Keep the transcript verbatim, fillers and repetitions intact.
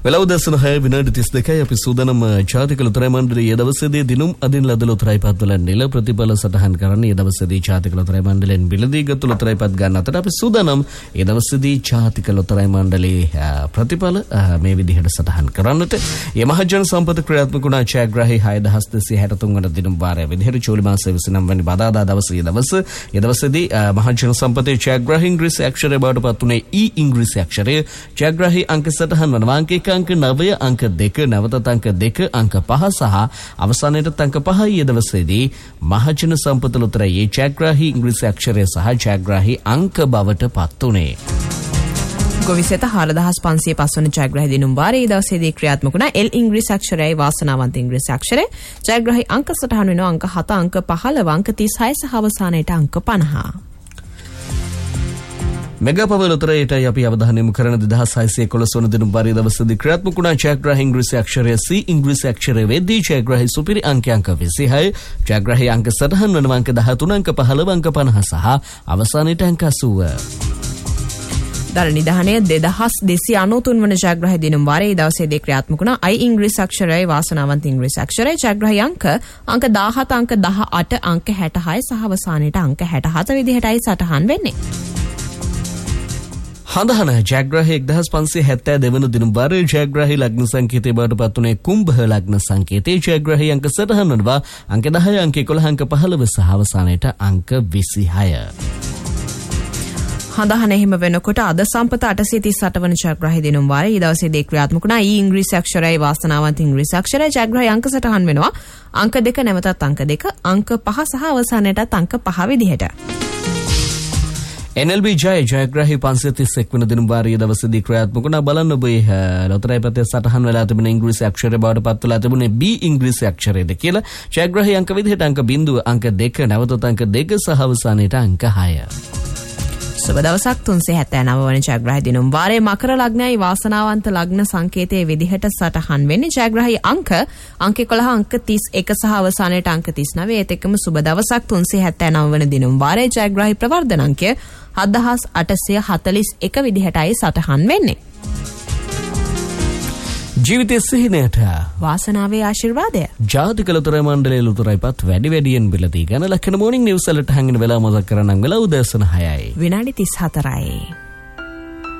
වෙලාව දසන හය විනාඩි තිස් දෙකයි අපි සූදානම් ජාතික ලොතරැයි මණ්ඩලයේ දවසේදී දිනුම් අදින් ලද ලොතරැයි පත්වල නිල ප්‍රතිඵල සටහන් කරන්නේ දවසේදී ජාතික ලොතරැයි මණ්ඩලයෙන් බිලදී ගත් ලොතරැයි පත් ගන්න අතර අපි සූදානම් ඒ දවසේදී ජාතික ලොතරැයි මණ්ඩලයේ ප්‍රතිඵල මේ විදිහට සටහන් කරන්නට මේ මහජන සම්පත ක්‍රියාත්මක වුණ ඡායාග්‍රාහී හය දහස් දෙසිය හැට තුන් වන දිනුම් වාරය විදිහට ජූලි මාසයේ විසිනම වෙනි බදාදා දවසේ දවස ඒ දවසේදී මහජන සම්පතේ ඡායාග්‍රාහී ඉංග්‍රීසි අක්ෂරය බවට පත් වුණේ ඊ ඉංග්‍රීසි අක්ෂරය ඡායාග්‍රාහී අංක සටහන් වන වාංකික अंक नवය अंक දෙක නවතත් अंक දෙක अंक පහ සහ අවසානයේට अंक පහයි යෙදවසේදී මහජන සම්පත ලොතරැයි ඡායාග්‍රාහී ඉංග්‍රීසි අක්ෂරය සහ ඡායාග්‍රාහී අංක බවට පත් උනේ. ගොවිසෙත හාරදහස් පන්සිය පහ වන ඡායාග්‍රාහී දිනුම් වාරයේ දවසේදී ක්‍රියාත්මක වුණ එල් ඉංග්‍රීසි අක්ෂරයයි වාසනාවන්ත ඉංග්‍රීසි අක්ෂරය ඡායාග්‍රාහී අංක සටහන් වෙනවා अंक හත अंक පහළව अंक තිස්හය සහ අවසානයේට अंक පනහ. මෙගා පව ලොතරැයිටයි අපි අවධානය යොමු කරන දෙදහස් හයසිය එකොළොස් වන දිනුම් වාරයේ දවසේදී ක්‍රියාත්මක වුණ ඡායාග්‍රාහී ඉංග්‍රීසි අක්ෂරය සී ඉංග්‍රීසි අක්ෂරය වෙද්දී ඡායාග්‍රාහී සුපිරි අංක अंक විසිහය ඡායාග්‍රාහී අංක සටහන් වන अंक දහතුන अंक පහළව अंक පනහ සහ අවසානයේට अंक අසූව. දර නිධානය දෙදහස් දෙසිය අනූතුන් වන ඡායාග්‍රාහී දිනුම් වාරයේ දවසේදී ක්‍රියාත්මක වුණ අයි ඉංග්‍රීසි අක්ෂරයයි වාසනාවන්ත ඉංග්‍රීසි අක්ෂරය ඡායාග්‍රාහී අංක अंक දහහත अंक දහඅට अंक හැටහය සහ අවසානයේට अंक හැටහත විදිහටයි සටහන් වෙන්නේ. හඳහන ඡායාග්‍රාහී එක්දහස් පන්සිය හැත්තෑ දෙක වන දිනුම් වාරයේ ඡායාග්‍රාහී ලග්න සංකේතය බවට පත් වුණේ කුම්භ ලග්න සංකේතයේ ඡායාග්‍රාහී අංක සටහන් වනවා अंक දහය अंक එකොළහ अंक පහළව සහ අවසානයේට अंक විසිහය. හඳහන එහෙම වෙනකොට අද සම්පත අටසිය තිස් අට වන ඡායාග්‍රාහී දිනුම් වාරයේ දවසේදී ක්‍රියාත්මක වුණ ඊ ඉංග්‍රීසි අක්ෂරයයි වාසනාවන්ත ඉංග්‍රීසි අක්ෂරය ඡායාග්‍රාහී අංක සටහන් වෙනවා अंक දෙක නැවතත් अंक දෙක अंक පහ සහ අවසානයේට अंक පහ විදිහට. එන් එල් බී ජය ඡායාග්‍රාහී පන්සිය තිස් එක් වන දිනුම් වාරයේ දවසේදී ක්‍රියාත්මක වුණා. බලන්න ඔබ ලොතරැයි පතේ සටහන් වෙලා තිබෙන ඉංග්‍රීසි අක්ෂරය බවට පත් වෙලා තිබුණේ බී ඉංග්‍රීසි අක්ෂරයද කියලා. ඡායාග්‍රාහී අංක විදිහට अंक බිංදුව अंक දෙක නැවතත් अंक දෙක සහ අවසානයේට अंक හය. සුබ දවසක් තුන්සිය හැත්තෑ නව වන ඡායාග්‍රාහී දිනුම් වාරයේ මකර ලග්නයයි වාසනාවන්ත ලග්න සංකේතයේ විදිහට සටහන් වෙන්නේ. ඡායාග්‍රාහී අංක अंक එකොළහ अंक තිස් එක සහ අවසානයේට अंक තිස් නවය. ඒත් එක්කම සුබ දවසක් තුන්සිය හැත්තෑ නව වන දිනුම් වාරයේ ඡායාග්‍රාහී ප්‍රවර්ධන අංකය හතදහස් අටසිය හතළිස් එක විදිහටයි සටහන් වෙන්නේ. ජීවිතයේ සිහිනයට වාසනාවේ ආශිර්වාදය ජාතික ලොතරැයි මණ්ඩලයේ ලොතරැයි පත් වැඩි වැඩියෙන් බිලදී ගන්න ලක්ෂණ මොර්නිං නිවුස් වලට හංගින වෙලාව මතක් කරනම් වෙලාව උදෑසන හයයි විනාඩි තිස් හතරයි.